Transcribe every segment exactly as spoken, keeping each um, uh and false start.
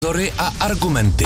Názory a argumenty.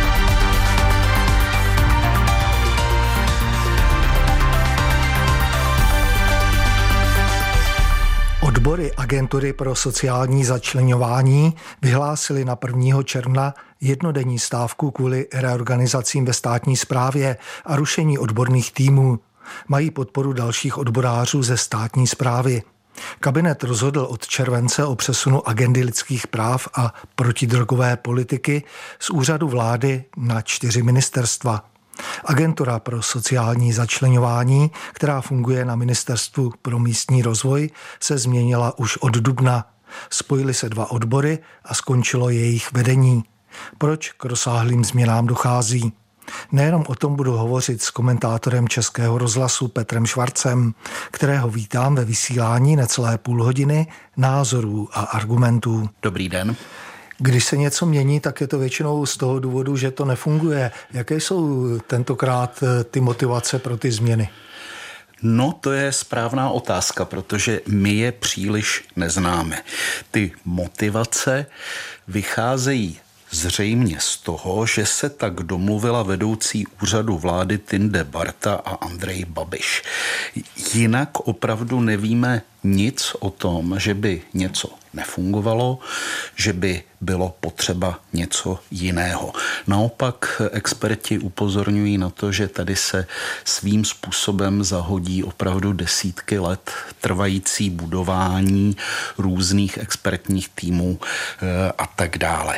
Odbory Agentury pro sociální začleňování vyhlásily na prvního června jednodenní stávku kvůli reorganizacím ve státní správě a rušení odborných týmů. Mají podporu dalších odborářů ze státní správy. Kabinet rozhodl od července o přesunu agendy lidských práv a protidrogové politiky z úřadu vlády na čtyři ministerstva. Agentura pro sociální začleňování, která funguje na Ministerstvu pro místní rozvoj, se změnila už od dubna. Spojily se dva odbory a skončilo jejich vedení. Proč k rozsáhlým změnám dochází? Nejenom o tom budu hovořit s komentátorem Českého rozhlasu Petrem Švarcem, kterého vítám ve vysílání necelé půl hodiny názorů a argumentů. Dobrý den. Když se něco mění, tak je to většinou z toho důvodu, že to nefunguje. Jaké jsou tentokrát ty motivace pro ty změny? No, to je správná otázka, protože my je příliš neznáme. Ty motivace vycházejí zřejmě z toho, že se tak domluvila vedoucí úřadu vlády Tinde Barta a Andrej Babiš. Jinak opravdu nevíme nic o tom, že by něco nefungovalo, že by bylo potřeba něco jiného. Naopak experti upozorňují na to, že tady se svým způsobem zahodí opravdu desítky let trvající budování různých expertních týmů a tak dále.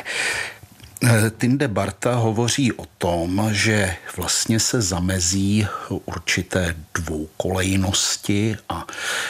Tinde Barta hovoří o tom, že vlastně se zamezí určité dvoukolejnosti a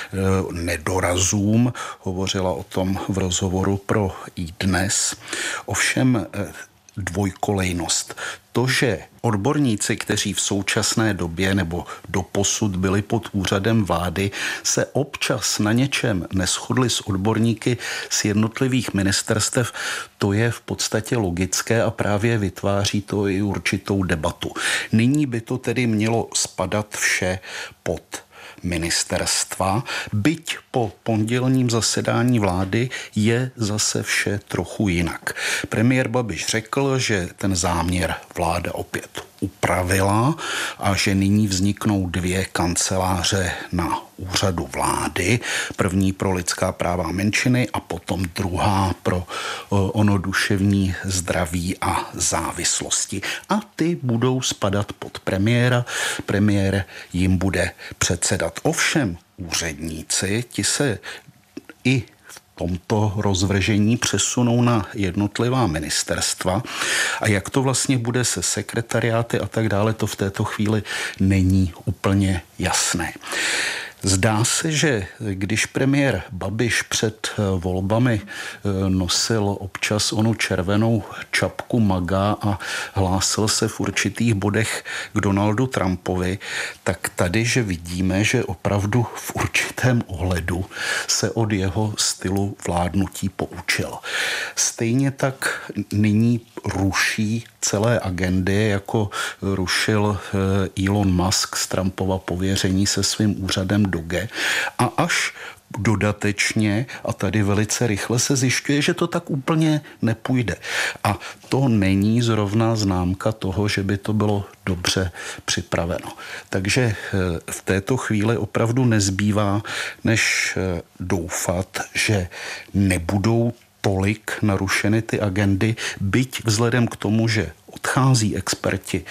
nedorazům. Hovořila o tom v rozhovoru pro iDnes. Ovšem dvojkolejnost. To, že odborníci, kteří v současné době nebo doposud byli pod úřadem vlády, se občas na něčem neshodli s odborníky z jednotlivých ministerstev, to je v podstatě logické a právě vytváří to i určitou debatu. Nyní by to tedy mělo spadat vše pod ministerstva, byť po pondělním zasedání vlády je zase vše trochu jinak. Premiér Babiš řekl, že ten záměr vláda opět upravila a že nyní vzniknou dvě kanceláře na úřadu vlády. První pro lidská práva a menšiny a potom druhá pro ono duševní zdraví a závislosti. A ty budou spadat pod premiéra. Premiér jim bude předsedat. Ovšem úředníci, ti se i tomto rozvržení přesunou na jednotlivá ministerstva a jak to vlastně bude se sekretariáty a tak dále, to v této chvíli není úplně jasné. Zdá se, že když premiér Babiš před volbami nosil občas onu červenou čapku maga a hlásil se v určitých bodech k Donaldu Trumpovi, tak tady, že vidíme, že opravdu v určitém ohledu se od jeho stylu vládnutí poučil. Stejně tak nyní ruší celé agendy, jako rušil Elon Musk z Trumpova pověření se svým úřadem Doge a až dodatečně a tady velice rychle se zjišťuje, že to tak úplně nepůjde. A to není zrovna známka toho, že by to bylo dobře připraveno. Takže v této chvíli opravdu nezbývá, než doufat, že nebudou tolik narušeny ty agendy, byť vzhledem k tomu, že odchází experti,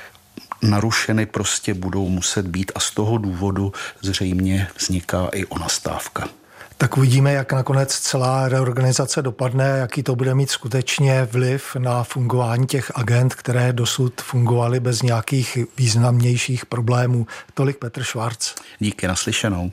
narušeny prostě budou muset být a z toho důvodu zřejmě vzniká i ona stávka. Tak uvidíme, jak nakonec celá reorganizace dopadne, jaký to bude mít skutečně vliv na fungování těch agend, které dosud fungovaly bez nějakých významnějších problémů. Tolik Petr Švarc. Díky, naslyšenou.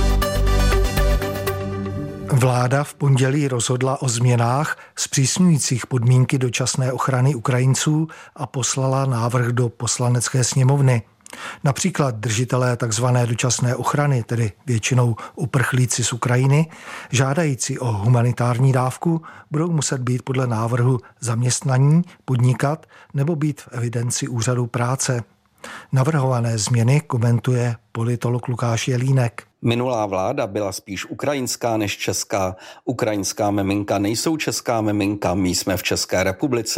Vláda v pondělí rozhodla o změnách zpřísňujících podmínky dočasné ochrany Ukrajinců a poslala návrh do Poslanecké sněmovny. Například držitelé tzv. Dočasné ochrany, tedy většinou uprchlíci z Ukrajiny, žádající o humanitární dávku, budou muset být podle návrhu zaměstnaní, podnikat nebo být v evidenci úřadu práce. Navrhované změny komentuje politolog Lukáš Jelínek. Minulá vláda byla spíš ukrajinská než česká. Ukrajinská miminka nejsou česká miminka, my jsme v České republice.